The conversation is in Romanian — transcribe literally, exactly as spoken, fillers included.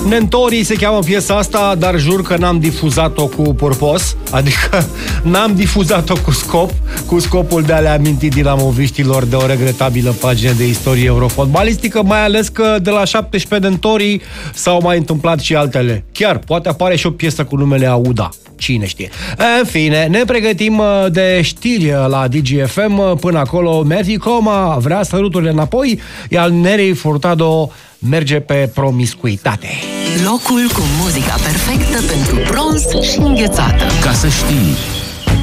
Nentorii se cheamă piesa asta, dar jur că n-am difuzat-o cu purpos, adică n-am difuzat-o cu scop, cu scopul de a le aminti dinamoviștilor de o regretabilă pagină de istorie eurofotbalistică, mai ales că de la șaptesprezece Nentorii s-au mai întâmplat și altele. Chiar, poate apare și o piesă cu numele Auda. Cine știe. În fine, ne pregătim de știri la D G F M. Până acolo, Matthew Coma vrea săruturile înapoi, iar Neri Furtado merge pe promiscuitate. Locul cu muzica perfectă pentru bronz și înghețată. Ca să știi.